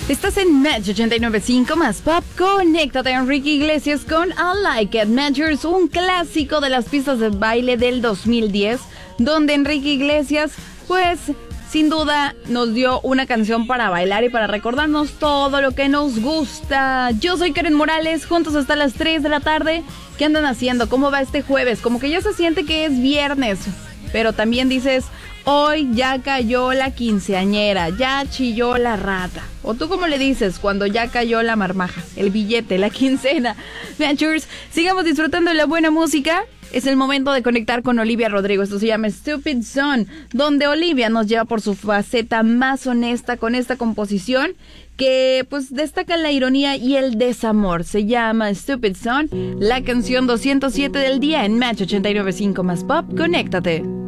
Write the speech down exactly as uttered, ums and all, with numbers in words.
Estás en Match ochenta y nueve punto cinco más Pop. Conéctate a Enrique Iglesias con I Like It Matchers, un clásico de las pistas de baile del dos mil diez, donde Enrique Iglesias, pues, sin duda, nos dio una canción para bailar y para recordarnos todo lo que nos gusta. Yo soy Karen Morales, juntos hasta las tres de la tarde. ¿Qué andan haciendo? ¿Cómo va este jueves? Como que ya se siente que es viernes, pero también dices, hoy ya cayó la quinceañera, ya chilló la rata. O tú cómo le dices cuando ya cayó la marmaja, el billete, la quincena. Matchers, sigamos disfrutando de la buena música. Es el momento de conectar con Olivia Rodrigo. Esto se llama Stupid Son, donde Olivia nos lleva por su faceta más honesta con esta composición que pues destaca la ironía y el desamor. Se llama Stupid Son, la canción doscientos siete del día en Match ochenta y nueve punto cinco más Pop. Conéctate.